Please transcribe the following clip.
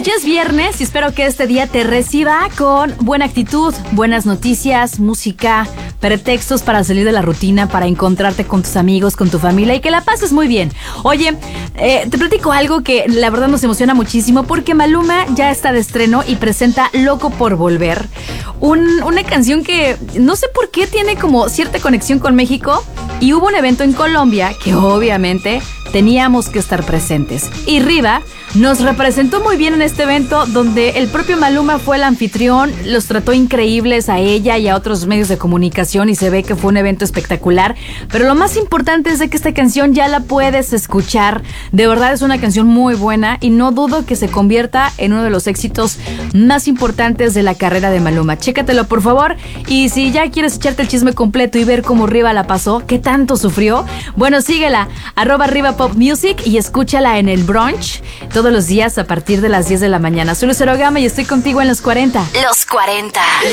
Ya es viernes y espero que este día te reciba con buena actitud, buenas noticias, música, pretextos para salir de la rutina, para encontrarte con tus amigos, con tu familia y que la pases muy bien. Oye, te platico algo que la verdad nos emociona muchísimo porque Maluma ya está de estreno y presenta Loco por Volver. Una canción que no sé por qué tiene como cierta conexión con México y hubo un evento en Colombia que obviamente teníamos que estar presentes. Y Riva nos representó muy bien en este evento donde el propio Maluma fue el anfitrión, los trató increíbles a ella y a otros medios de comunicación y se ve que fue un evento espectacular, pero lo más importante es de que esta canción ya la puedes escuchar, de verdad es una canción muy buena y no dudo que se convierta en uno de los éxitos más importantes de la carrera de Maluma. Chécatelo por favor y si ya quieres echarte el chisme completo y ver cómo Riva la pasó, qué tanto sufrió, bueno síguela, @RivaPopMusic y escúchala en el brunch todos los días a partir de las 10 de la mañana. Soy Lucero Gama y estoy contigo en Los 40. Los 40.